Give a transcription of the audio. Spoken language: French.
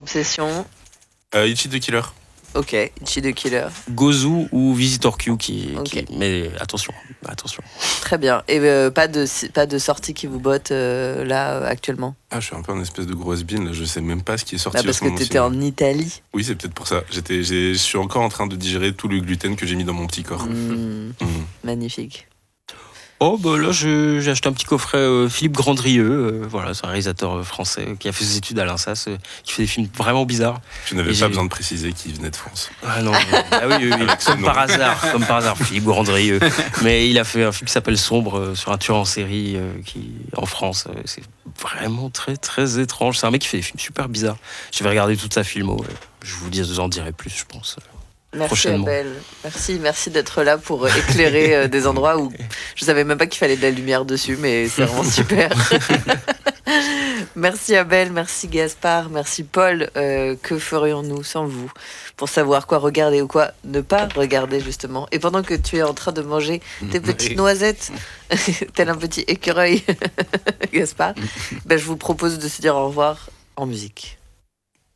Obsession. Ichi the Killer. Ok, Ichi the Killer. Gozu ou Visitor Q Ok. mais attention. Très bien. Et pas de sortie qui vous botte là actuellement. Ah, je suis un peu un espèce de grosse bine, là. Je sais même pas ce qui est sorti Bah, à parce ce que moment-ci. t'étais en Italie. Oui, c'est peut-être pour ça. Je suis encore en train de digérer tout le gluten que j'ai mis dans mon petit corps. Magnifique. Oh, bah là, j'ai acheté un petit coffret Philippe Grandrieux. Voilà, c'est un réalisateur français qui a fait ses études à l'Ansas, qui fait des films vraiment bizarres. Je n'avais pas besoin de préciser qu'il venait de France. Ah non, oui, comme par hasard, Philippe Grandrieux. Mais il a fait un film qui s'appelle Sombre sur un tueur en série qui en France. C'est vraiment très très étrange. C'est un mec qui fait des films super bizarres. Je vais regarder toute sa filmo. Je vous en dirai plus, je pense. Merci Abel. Merci d'être là pour éclairer des endroits où je savais même pas qu'il fallait de la lumière dessus, mais c'est vraiment super. Merci Abel, merci Gaspard, merci Paul. Que ferions-nous sans vous pour savoir quoi regarder ou quoi ne pas regarder justement. Et pendant que tu es en train de manger tes petites noisettes, tel un petit écureuil, Gaspard, je vous propose de se dire au revoir en musique.